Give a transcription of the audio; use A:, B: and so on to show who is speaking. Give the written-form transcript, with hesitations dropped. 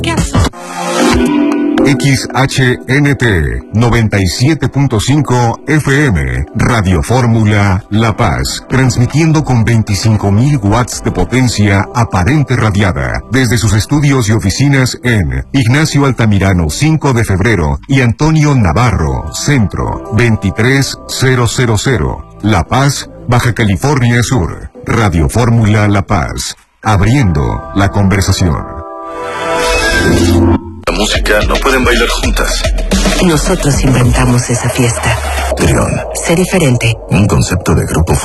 A: ¿Qué haces?
B: XHNT 97.5 FM, Radio Fórmula La Paz, transmitiendo con 25.000 watts de potencia aparente radiada, desde sus estudios y oficinas en Ignacio Altamirano 5 de febrero y Antonio Navarro, Centro 23000, La Paz, Baja California Sur. Radio Fórmula La Paz, abriendo la conversación.
C: La música no pueden bailar juntas.
D: Nosotros inventamos esa fiesta.
C: Trión.
D: Sé diferente.
C: Un concepto de grupo